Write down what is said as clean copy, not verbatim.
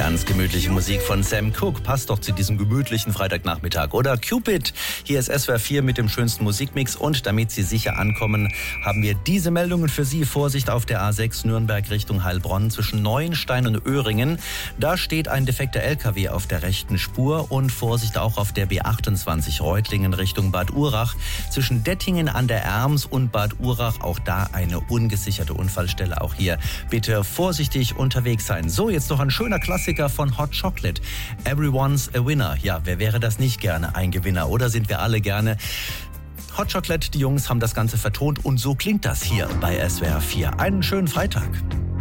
Ganz gemütliche Musik von Sam Cooke. Passt doch zu diesem gemütlichen Freitagnachmittag. Oder Cupid. Hier ist SWR 4 mit dem schönsten Musikmix. Und damit Sie sicher ankommen, haben wir diese Meldungen für Sie. Vorsicht auf der A6 Nürnberg Richtung Heilbronn zwischen Neuenstein und Öhringen. Da steht ein defekter LKW auf der rechten Spur. Und Vorsicht auch auf der B28 Reutlingen Richtung Bad Urach. Zwischen Dettingen an der Erms und Bad Urach. Auch da eine ungesicherte Unfallstelle. Auch hier bitte vorsichtig unterwegs sein. So, jetzt noch ein schöner Klassiker von Hot Chocolate. Everyone's a Winner. Ja, wer wäre das nicht gerne? Ein Gewinner. Oder sind wir alle gerne? Hot Chocolate, die Jungs haben das Ganze vertont und so klingt das hier bei SWR 4. Einen schönen Freitag.